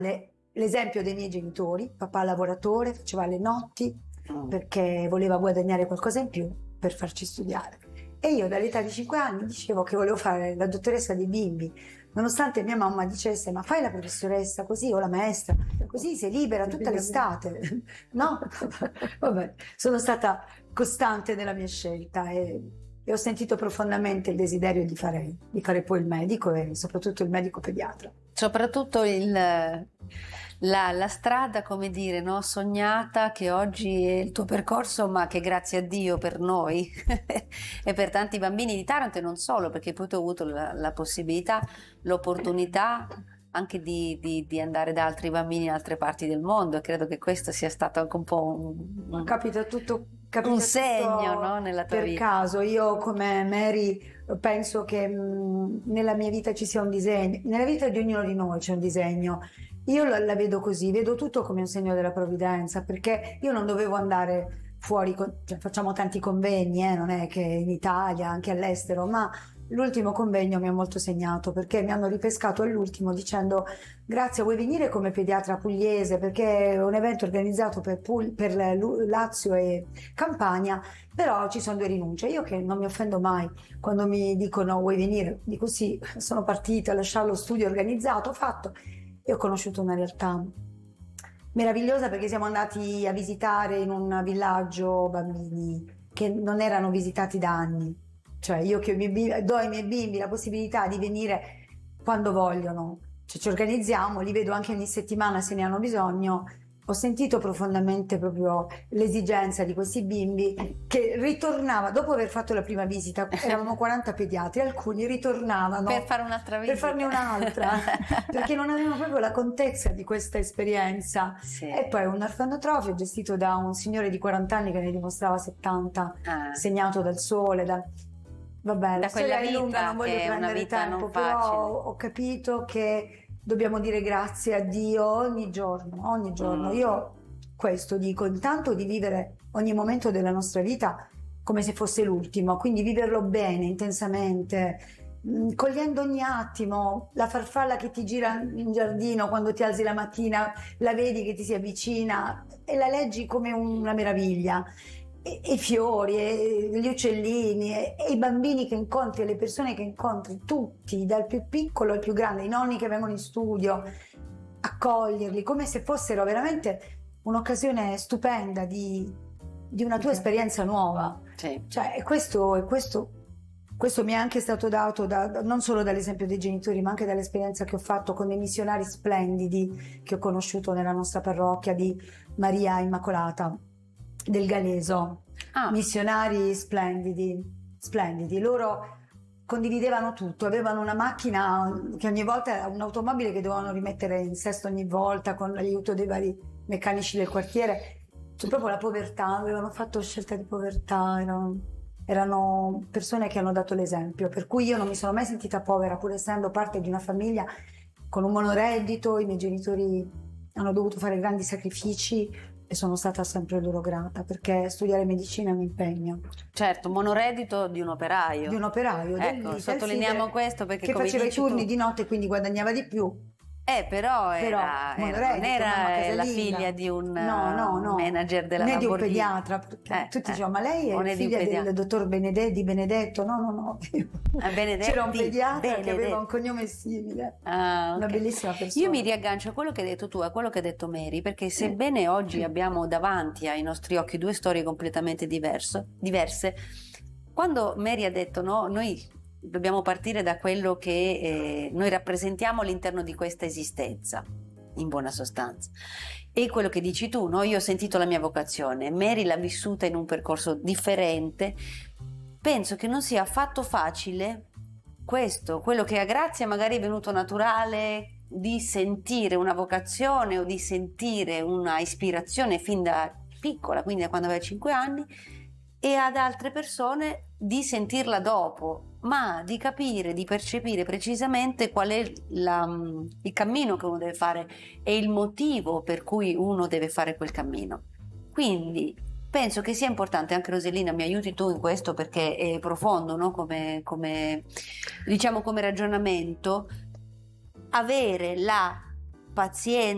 l'esempio dei miei genitori: papà lavoratore, faceva le notti perché voleva guadagnare qualcosa in più per farci studiare. E io dall'età di 5 anni dicevo che volevo fare la dottoressa dei bimbi, nonostante mia mamma dicesse: ma fai la professoressa così o la maestra, così sei libera tutta l'estate. No? Vabbè, sono stata costante nella mia scelta e ho sentito profondamente il desiderio di fare poi il medico, e soprattutto il medico pediatra. Soprattutto la strada, come dire, no, sognata, che oggi è il tuo percorso, ma che grazie a Dio per noi e per tanti bambini di Taranto, e non solo, perché poi tu hai avuto la possibilità, l'opportunità anche di andare da altri bambini in altre parti del mondo, e credo che questo sia stato anche un po' Capita un segno, no, nella tua per vita. caso. Io, come Mary, penso che nella mia vita ci sia un disegno, nella vita di ognuno di noi c'è un disegno. Io la vedo così, vedo tutto come un segno della provvidenza, perché io non dovevo andare fuori, cioè, facciamo tanti convegni, non è che in Italia, anche all'estero, ma l'ultimo convegno mi ha molto segnato, perché mi hanno ripescato all'ultimo dicendo: grazie, vuoi venire come pediatra pugliese, perché è un evento organizzato per Lazio e Campania, però ci sono 2 rinunce. Io, che non mi offendo mai quando mi dicono: vuoi venire? Dico sì. Sono partita, lasciare lo studio organizzato, fatto, e ho conosciuto una realtà meravigliosa, perché siamo andati a visitare in un villaggio bambini che non erano visitati da anni. Cioè, io che do ai miei bimbi la possibilità di venire quando vogliono, cioè ci organizziamo, li vedo anche ogni settimana se ne hanno bisogno. Ho sentito profondamente proprio l'esigenza di questi bimbi, che ritornava dopo aver fatto la prima visita. Eravamo 40 pediatri, alcuni ritornavano Per fare un'altra visita. per farne un'altra, perché non avevano proprio la contezza di questa esperienza. Sì. E poi un orfanotrofio gestito da un signore di 40 anni che ne dimostrava 70, segnato dal sole, vabbè, la storia è lunga, non voglio prendere tempo, però ho capito che dobbiamo dire grazie a Dio ogni giorno. Io questo dico: intanto di vivere ogni momento della nostra vita come se fosse l'ultimo, quindi viverlo bene, intensamente, cogliendo ogni attimo, la farfalla che ti gira in giardino quando ti alzi la mattina, la vedi che ti si avvicina e la leggi come una meraviglia. E i fiori, e gli uccellini, e i bambini che incontri, e le persone che incontri, tutti, dal più piccolo al più grande, i nonni che vengono in studio, accoglierli come se fossero veramente un'occasione stupenda di una tua esperienza nuova. Sì. Cioè, e questo mi è anche stato dato non solo dall'esempio dei genitori, ma anche dall'esperienza che ho fatto con dei missionari splendidi che ho conosciuto nella nostra parrocchia di Maria Immacolata del Galeso. Missionari splendidi. Loro condividevano tutto, avevano una macchina che ogni volta era un'automobile che dovevano rimettere in sesto ogni volta con l'aiuto dei vari meccanici del quartiere. Cioè, proprio la povertà, avevano fatto scelta di povertà, erano persone che hanno dato l'esempio, per cui io non mi sono mai sentita povera, pur essendo parte di una famiglia con un monoreddito. I miei genitori hanno dovuto fare grandi sacrifici e sono stata sempre loro grata, perché studiare medicina è un impegno. Certo, monoreddito di un operaio. Ecco, sottolineiamo questo, perché che faceva i turni di notte, quindi guadagnava di più. Però non era la figlia di un manager della Lamborghini. Né di un pediatra, tutti dicevano: ma lei è figlia del dottor Di Benedetto? No. C'era un pediatra che aveva un cognome simile. Una bellissima persona. Io mi riaggancio a quello che hai detto tu, a quello che ha detto Mary, perché sebbene oggi abbiamo davanti ai nostri occhi 2 storie completamente diverse, quando Mary ha detto noi dobbiamo partire da quello che noi rappresentiamo all'interno di questa esistenza, in buona sostanza, e quello che dici tu, no? Io ho sentito la mia vocazione, Mary l'ha vissuta in un percorso differente. Penso che non sia affatto facile quello che a Grazia magari è venuto naturale, di sentire una vocazione o di sentire una ispirazione fin da piccola, quindi da quando aveva 5 anni, e ad altre persone di sentirla dopo, ma di capire, di percepire precisamente qual è il cammino che uno deve fare e il motivo per cui uno deve fare quel cammino. Quindi penso che sia importante, anche Rosellina mi aiuti tu in questo perché è profondo, no? come ragionamento, avere la pazienza